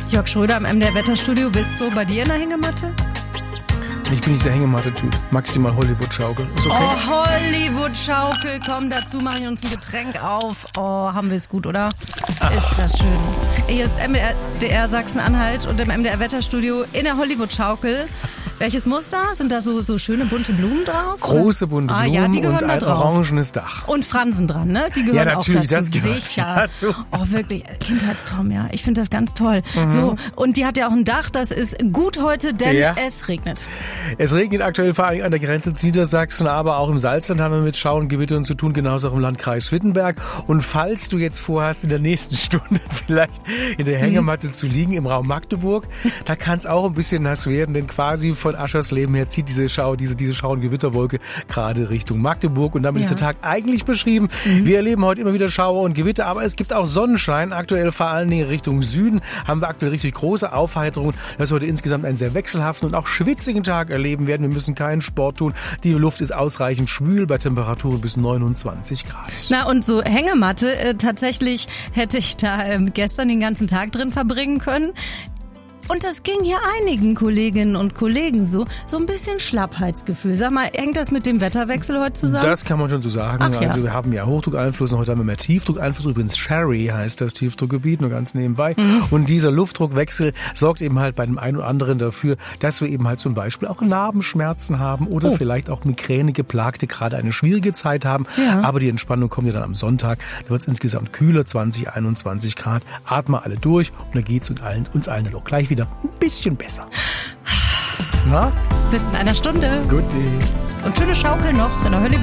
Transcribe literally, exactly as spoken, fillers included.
Jörg Schröder im M D R-Wetterstudio, bist du bei dir in der Hängematte? Ich bin nicht der Hängematte-Typ. Maximal Hollywood-Schaukel. Ist okay? Oh, Hollywood-Schaukel. Komm, dazu mache ich uns ein Getränk auf. Oh, haben wir es gut, oder? Ist das schön. Hier ist M D R Sachsen-Anhalt und im M D R-Wetterstudio in der Hollywood-Schaukel. Welches Muster? Sind da so, so schöne bunte Blumen drauf? Große bunte Blumen ah, ja, die gehören und ein drauf. orangenes Dach. Und Fransen dran, ne? Die gehören ja, natürlich, auch dazu. Das gehört sicher. Dazu. Oh, wirklich. Kindheitstraum, ja. Ich finde das ganz toll. Mhm. So, und die hat ja auch ein Dach. Das ist gut heute, denn ja. es regnet. Es regnet aktuell vor allem an der Grenze zu Niedersachsen, aber auch im Salzland haben wir mit Schauern, Gewittern zu tun, genauso auch im Landkreis Wittenberg. Und falls du jetzt vorhast, in der nächsten Stunde vielleicht in der Hängematte mhm. zu liegen im Raum Magdeburg, da kann es auch ein bisschen nass werden, denn quasi von Aschersleben her zieht diese Schau, diese, diese Schau- und Gewitterwolke gerade Richtung Magdeburg und damit ja. ist der Tag eigentlich beschrieben. Mhm. Wir erleben heute immer wieder Schauer und Gewitter, aber es gibt auch Sonnenschein. Aktuell vor allen Dingen Richtung Süden haben wir aktuell richtig große Aufheiterungen, dass wir heute insgesamt einen sehr wechselhaften und auch schwitzigen Tag erleben werden. Wir müssen keinen Sport tun. Die Luft ist ausreichend schwül bei Temperaturen bis neunundzwanzig Grad. Na und so Hängematte, äh, tatsächlich hätte ich da äh, gestern den ganzen Tag drin verbringen können. Und das ging hier einigen Kolleginnen und Kollegen so, so ein bisschen Schlappheitsgefühl. Sag mal, hängt das mit dem Wetterwechsel heute zusammen? Das kann man schon so sagen. Ach, ja. Also wir haben ja Hochdruckeinfluss und heute haben wir mehr Tiefdruckeinfluss. Übrigens Sherry heißt das Tiefdruckgebiet, nur ganz nebenbei. Mhm. Und dieser Luftdruckwechsel sorgt eben halt bei dem einen oder anderen dafür, dass wir eben halt zum Beispiel auch Narbenschmerzen haben oder oh. vielleicht auch Migräne-Geplagte gerade eine schwierige Zeit haben. Ja. Aber die Entspannung kommt ja dann am Sonntag. Da wird es insgesamt kühler, zwanzig, einundzwanzig Grad. Atmen alle durch und dann geht's uns allen, uns allen dann auch gleich wieder ein bisschen besser. Na? Bis in einer Stunde. Gut. Und schöne Schaukel noch in der Hölle.